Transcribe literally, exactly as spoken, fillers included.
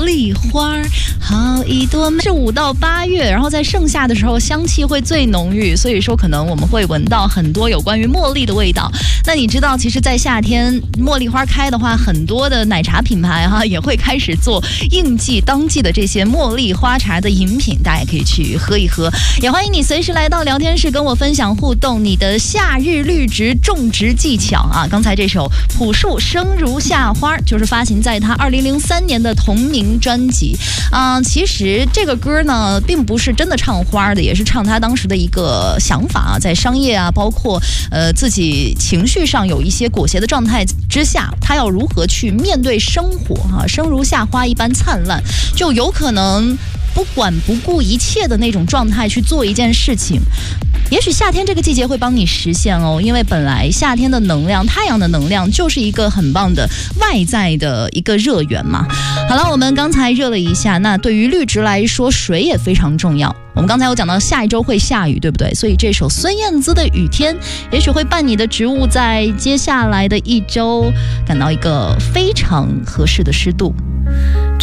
莉花，好一朵。是五到八月，然后在盛夏的时候香气会最浓郁，所以说可能我们会闻到很多有关于茉莉的味道。那你知道其实在夏天茉莉花开的话，很多的奶茶品牌哈也会开始做应季当季的这些茉莉花茶的饮品，大家也可以去喝一喝。也欢迎你随时来到聊天室跟我分享互动你的夏日绿植种植技巧啊。刚才这首朴树生如夏花就是发行在他二零零三年的同名专辑啊、呃。其实这个歌呢并不是真的唱花的，也是唱他当时的一个想法啊，在商业啊包括呃自己情绪上有一些裹挟的状态之下，他要如何去面对生活啊，生如夏花一般灿烂，就有可能不管不顾一切的那种状态去做一件事情。也许夏天这个季节会帮你实现哦，因为本来夏天的能量，太阳的能量就是一个很棒的外在的一个热源嘛。好了，我们刚才热了一下，那对于绿植来说，水也非常重要。我们刚才有讲到下一周会下雨，对不对？所以这首孙燕姿的《雨天》也许会伴你的植物在接下来的一周感到一个非常合适的湿度。